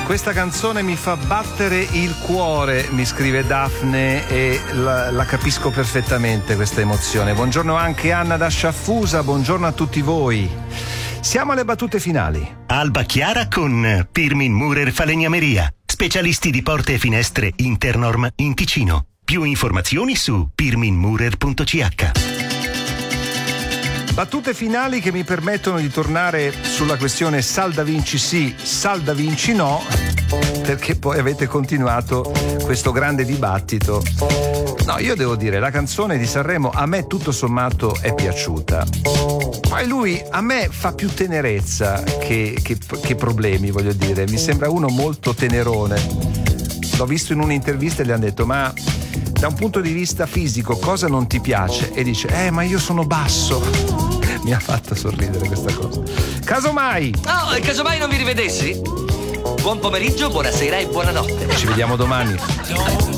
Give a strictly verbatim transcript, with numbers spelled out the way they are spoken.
Questa canzone mi fa battere il cuore, mi scrive Daphne, e la, la capisco perfettamente questa emozione. Buongiorno anche Anna da Sciaffusa, buongiorno a tutti voi. Siamo alle battute finali. Alba Chiara con Pirmin Murer Falegnameria, specialisti di porte e finestre Internorm in Ticino. Più informazioni su pirmin murer punto c h. Battute finali che mi permettono di tornare sulla questione Sal da Vinci sì, Sal da Vinci no, perché poi avete continuato questo grande dibattito. No, io devo dire, la canzone di Sanremo a me tutto sommato è piaciuta. Poi lui a me fa più tenerezza che, che, che problemi, voglio dire. Mi sembra uno molto tenerone. L'ho visto in un'intervista e gli hanno detto: ma da un punto di vista fisico cosa non ti piace? E dice: eh ma io sono basso. Mi ha fatto sorridere questa cosa. Casomai Oh, casomai non vi rivedessi? Buon pomeriggio, buonasera e buonanotte. ci vediamo domani.